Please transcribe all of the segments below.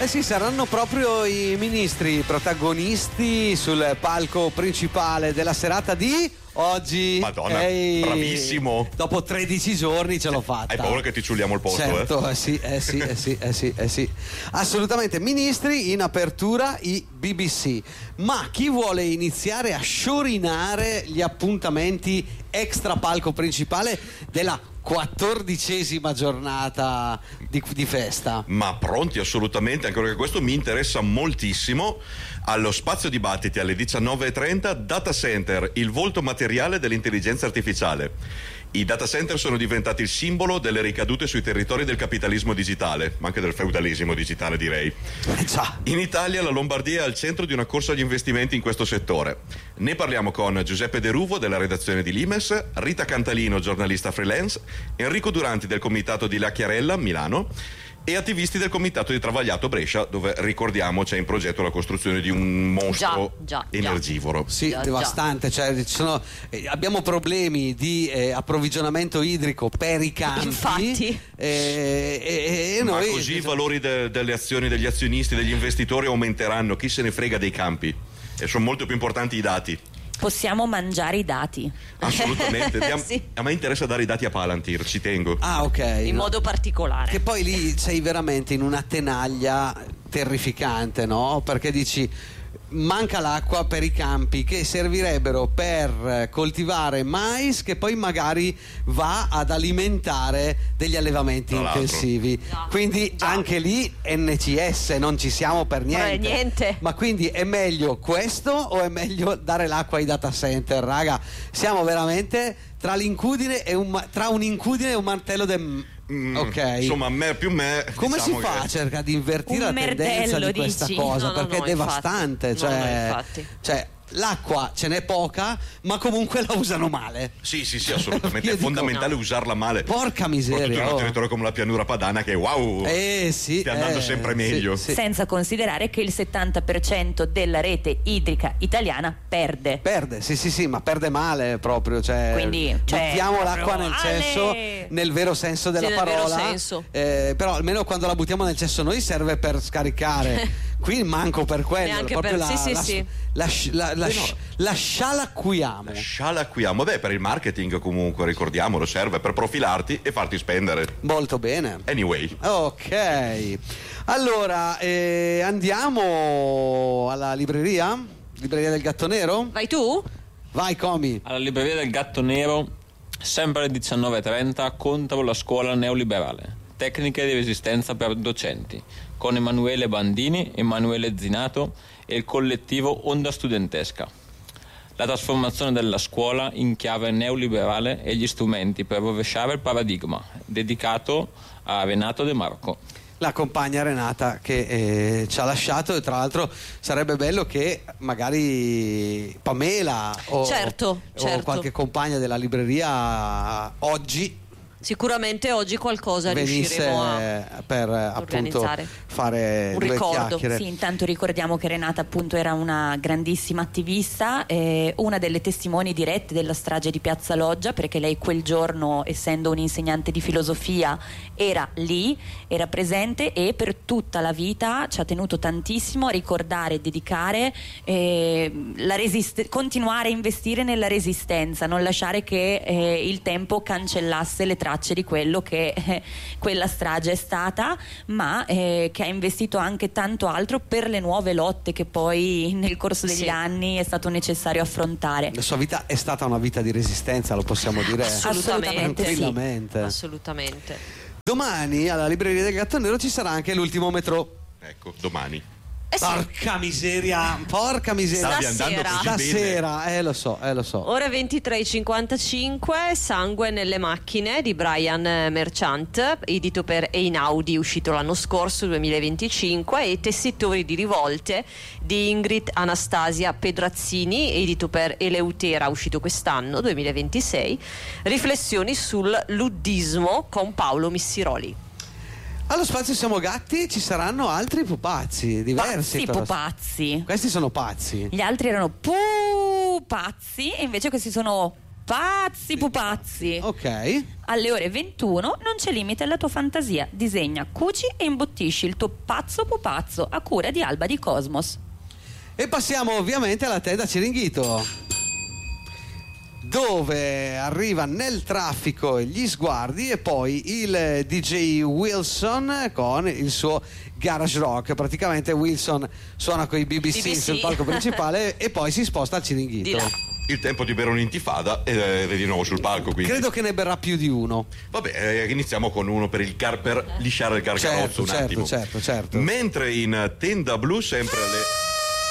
Eh sì, saranno proprio i ministri protagonisti sul palco principale della serata di oggi. Madonna, bravissimo. Dopo 13 giorni ce l'ho fatta. Hai paura che ti ciuliamo il posto, certo, sì. Assolutamente. Ministri in apertura i BBC. Ma chi vuole iniziare a sciorinare gli appuntamenti extra palco principale della 14ª giornata di festa? Ma pronti assolutamente, anche perché questo mi interessa moltissimo. Allo Spazio Dibattiti alle 19:30, Data Center, il volto materiale dell'intelligenza artificiale. I data center sono diventati il simbolo delle ricadute sui territori del capitalismo digitale, ma anche del feudalismo digitale, direi. Già. In Italia la Lombardia è al centro di una corsa agli investimenti in questo settore. Ne parliamo con Giuseppe De Ruvo della redazione di Limes, Rita Cantalino, giornalista freelance, Enrico Duranti del comitato di La Chiarella, Milano, e attivisti del comitato di Travagliato, Brescia, dove ricordiamo c'è in progetto la costruzione di un mostro energivoro. Sì, devastante. Cioè, abbiamo problemi di approvvigionamento idrico per i campi. Infatti. Ma noi, così i valori delle azioni degli azionisti, degli investitori aumenteranno. Chi se ne frega dei campi? E sono molto più importanti i dati. Possiamo mangiare i dati. Assolutamente. Sì. A me interessa dare i dati a Palantir, ci tengo. Ah, ok. In modo particolare. Che poi lì sei veramente in una tenaglia terrificante, no? Perché dici manca l'acqua per i campi che servirebbero per coltivare mais, che poi magari va ad alimentare degli allevamenti intensivi. Quindi anche lì NCS, non ci siamo per niente. Ma quindi è meglio questo o è meglio dare l'acqua ai data center? Raga, siamo veramente tra l'incudine e tra un'incudine e un martello ok. Insomma, come diciamo si fa a cercare di invertire la tendenza di questa cosa? Perché è devastante. Infatti. Cioè, l'acqua ce n'è poca, ma comunque la usano male. Sì, assolutamente. È fondamentale usarla male. Porca miseria. Soprattutto in un territorio come la pianura padana, che sta andando sempre meglio. Sì. Senza considerare che il 70% della rete idrica italiana perde. Sì, ma perde male proprio. Quindi buttiamo l'acqua nel cesso, nel vero senso della parola. Vero senso. Però almeno quando la buttiamo nel cesso noi serve per scaricare. Qui manco per quello. Neanche proprio la scialacquiamo. Scialacquiamo. Beh, per il marketing comunque, ricordiamolo, serve per profilarti e farti spendere. Molto bene. Anyway. Ok. Allora, andiamo alla libreria? Libreria del Gatto Nero? Vai tu? Vai, Comi. Alla libreria del Gatto Nero, sempre alle 19:30, contro la scuola neoliberale. Tecniche di resistenza per docenti, con Emanuele Bandini, Emanuele Zinato e il collettivo Onda Studentesca. La trasformazione della scuola in chiave neoliberale e gli strumenti per rovesciare il paradigma, dedicato a Renato De Marco. La compagna Renata che ci ha lasciato, e tra l'altro sarebbe bello che magari Pamela o qualche compagna della libreria oggi Sicuramente oggi qualcosa riusciremo per appunto fare un due ricordo. chiacchiere. Sì, intanto ricordiamo che Renata appunto era una grandissima attivista, una delle testimoni dirette della strage di Piazza Loggia, perché lei quel giorno, essendo un'insegnante di filosofia, era lì, era presente, e per tutta la vita ci ha tenuto tantissimo a ricordare e dedicare continuare a investire nella resistenza, non lasciare che il tempo cancellasse le tracce di quello che quella strage è stata, ma che ha investito anche tanto altro per le nuove lotte che poi nel corso degli anni è stato necessario affrontare. La sua vita è stata una vita di resistenza, lo possiamo dire tranquillamente. Assolutamente. Domani alla libreria del Gatto Nero ci sarà anche l'ultimo metro. Ecco, domani. Porca miseria. Stavi andando così stasera, lo so. Ore 23:55, Sangue nelle macchine di Brian Merchant, edito per Einaudi, uscito l'anno scorso, 2025, e Tessitori di rivolte di Ingrid Anastasia Pedrazzini, edito per Eleutera, uscito quest'anno, 2026. Riflessioni sul luddismo con Paolo Missiroli. Allo Spazio Siamo Gatti ci saranno altri pupazzi diversi. Pupazzi. Questi sono pazzi. Gli altri erano pupazzi e invece questi sono pazzi pupazzi. Ok. Alle ore 21 non c'è limite alla tua fantasia. Disegna, cuci e imbottisci il tuo pazzo pupazzo a cura di Alba di Cosmos. E passiamo ovviamente alla tenda Ciringhito, dove arriva nel traffico gli sguardi e poi il DJ Wilson con il suo garage rock. Praticamente Wilson suona con i BBC sul palco principale e poi si sposta al Ciringhito. Di là. Il tempo di bere un'intifada ed è di nuovo sul palco, quindi. Credo che ne berrà più di uno. Vabbè, iniziamo con uno per lisciare il gargarozzo un attimo. Certo. Mentre in tenda blu sempre le...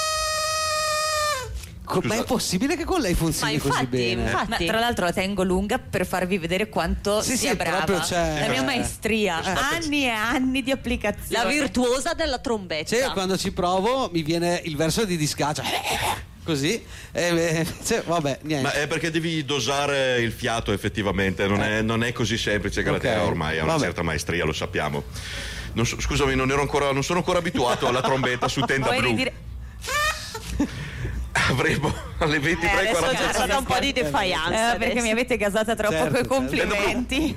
Ma è possibile che con lei funzioni così bene? Ma tra l'altro la tengo lunga per farvi vedere quanto sia brava. proprio, cioè, la mia maestria, anni e anni di applicazione. La virtuosa della trombetta. Cioè, quando ci provo mi viene il verso di discaccia così, vabbè, niente. Ma è perché devi dosare il fiato, effettivamente non è così semplice. Galatea ormai ha una certa maestria, lo sappiamo. Scusami, non sono ancora abituato alla trombetta su tenda Vuoi blu. ridire? Avremo alle 23:45 c'è stata un po' di defiance perché mi avete gasata troppo coi complimenti.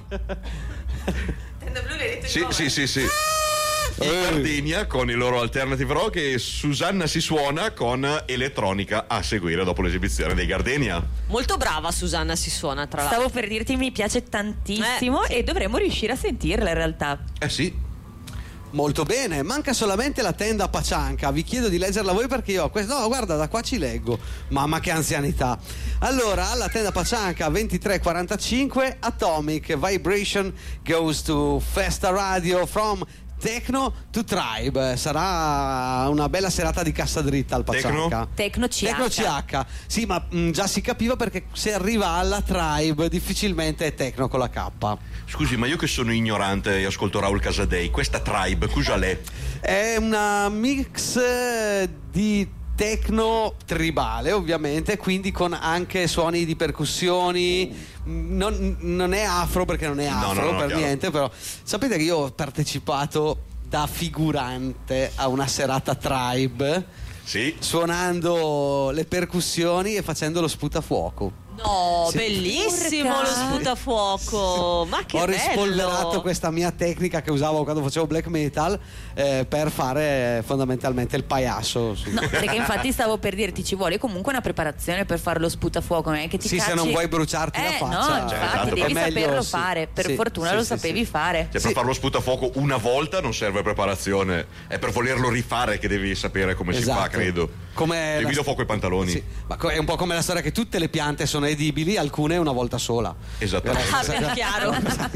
Tenda blu l'hai detto Sì. I Gardenia con il loro alternative rock e Susanna si suona con elettronica a seguire dopo l'esibizione dei Gardenia. Molto brava Susanna si suona, tra l'altro. Stavo per dirti mi piace tantissimo e dovremmo riuscire a sentirla in realtà. Sì. Molto bene, manca solamente la tenda Pacianca. Vi chiedo di leggerla voi perché io no, guarda, da qua ci leggo. Mamma che anzianità. Allora, la tenda Pacianca 23:45, Atomic Vibration goes to Festa Radio from Techno to Tribe. Sarà una bella serata di cassa dritta al Pacianca. Tecno CH. Sì, ma già si capiva, perché se arriva alla Tribe difficilmente è Tecno con la K. Scusi, ma io che sono ignorante e ascolto Raul Casadei, questa Tribe, cosa l'è? È una mix di techno tribale, ovviamente, quindi con anche suoni di percussioni. Non è afro, perché non è afro per chiaro. niente, però sapete che io ho partecipato da figurante a una serata Tribe, Sì. suonando le percussioni e facendo lo sputafuoco. No, Sì. bellissimo Porca. lo sputafuoco. Ma che Ho rispolverato bello. questa mia tecnica che usavo quando facevo black metal, per fare fondamentalmente il pagliasso. No, perché infatti stavo per dirti ci vuole comunque una preparazione per fare lo sputafuoco, non è che ti Sì, cacci... se non vuoi bruciarti la faccia. No, infatti esatto, devi è meglio, saperlo sì. fare. Per Sì, fortuna sì, lo sì, sapevi sì. fare. Cioè, per farlo sputafuoco una volta non serve preparazione, è per volerlo rifare che devi sapere come si fa, credo. Come Divido fuoco i pantaloni. Sì, ma è un po' come la storia che tutte le piante sono edibili, alcune una volta sola. Esattamente. Ah, chiaro.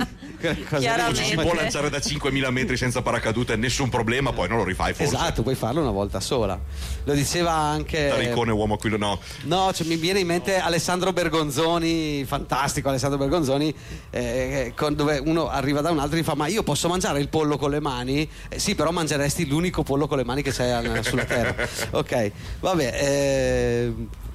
O ci si può lanciare da 5.000 metri senza paracadute, nessun problema, poi non lo rifai forse. Esatto, puoi farlo una volta sola. Lo diceva anche Taricone, uomo aquilo, no. No, cioè, mi viene in mente Alessandro Bergonzoni, fantastico Alessandro Bergonzoni, dove uno arriva da un altro e gli fa: ma io posso mangiare il pollo con le mani? Sì, però mangeresti l'unico pollo con le mani che c'è sulla terra. Ok, vabbè,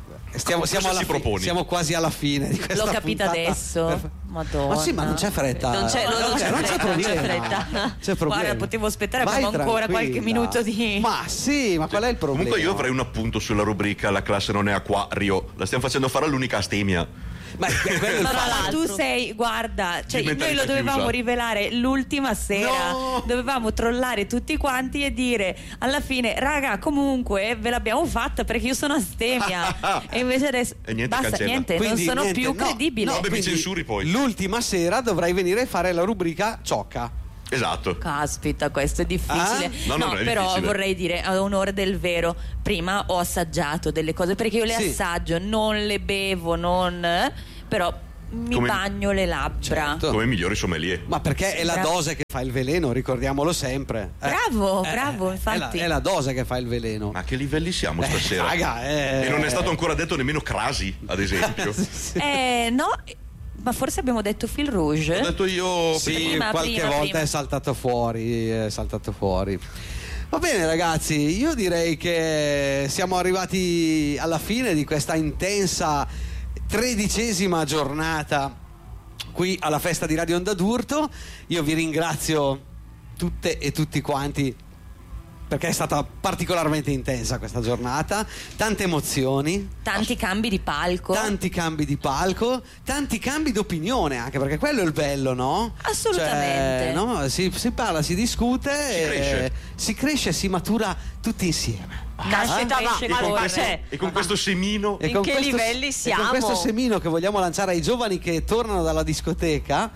siamo quasi alla fine di questa L'ho capita puntata. adesso. Madonna. Ma sì, ma non c'è fretta. Non c'è problema. fretta. C'è problema. Guarda, potevo aspettare, Vai abbiamo ancora qualche tranquilla. minuto di... Ma sì, ma qual è il problema? Comunque io avrei un appunto sulla rubrica La classe non è acquario. La stiamo facendo fare all'unica astemia. Ma quello è il Ma fatto. tu sei, guarda, cioè Di noi lo mentalità dovevamo chiusa. rivelare l'ultima sera, No! dovevamo trollare tutti quanti e dire alla fine: raga, comunque ve l'abbiamo fatta perché io sono astemia. E invece adesso E niente, basta, cancella. niente, Quindi non sono niente, più no, credibile. no, beh, mi Quindi censuri poi. L'ultima sera dovrai venire a fare la rubrica ciocca. Esatto. Caspita, questo è difficile. No, non è però difficile. vorrei dire a onore del vero, prima ho assaggiato delle cose perché io le Sì. assaggio, non le bevo, però mi Come- bagno le labbra. Certo. Come migliori sommelier. Ma perché è la Bravo. dose che fa il veleno, ricordiamolo sempre. Bravo, infatti. È la dose che fa il veleno. Ma a che livelli siamo stasera? Raga, E non è stato ancora detto nemmeno Crasi, ad esempio. No, ma forse abbiamo detto fil rouge. Ho detto io. Sì, Prima, qualche prima. volta è saltato fuori. Va bene ragazzi, io direi che siamo arrivati alla fine di questa intensa 13ª giornata qui alla festa di Radio Onda d'Urto. Io vi ringrazio tutte e tutti quanti perché è stata particolarmente intensa questa giornata, tante emozioni, Tanti cambi di palco. tanti cambi di palco, tanti cambi d'opinione anche, perché quello è il bello, no? Assolutamente. Cioè, no? Si parla, si discute, cresce. si cresce, si matura tutti insieme. Caspita, cresce ma con allora, te. E con questo semino E In con che questo- livelli E siamo? con questo semino che vogliamo lanciare ai giovani che tornano dalla discoteca,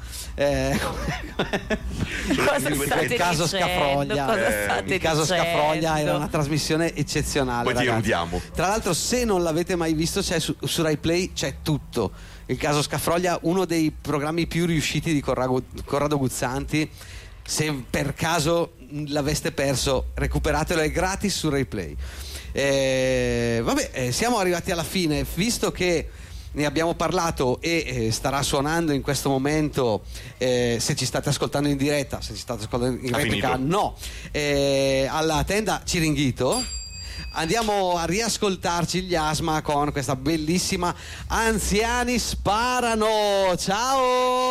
Cosa state il caso dicendo? Scafroglia. Cosa state Il caso dicendo? Scafroglia era una trasmissione eccezionale. Poi ti ragazzi. illudiamo. Tra l'altro, se non l'avete mai visto, c'è su Rai Play c'è tutto. Il caso Scafroglia, uno dei programmi più riusciti di Corrado Guzzanti. Se per caso l'aveste perso, recuperatelo, è gratis su Rai Play. Siamo arrivati alla fine, visto che ne abbiamo parlato e starà suonando in questo momento, se ci state ascoltando in diretta, se ci state ascoltando in Ha replica, finito. no, alla tenda Ciringhito. Andiamo a riascoltarci gli Asma con questa bellissima Anziani Sparano. Ciao!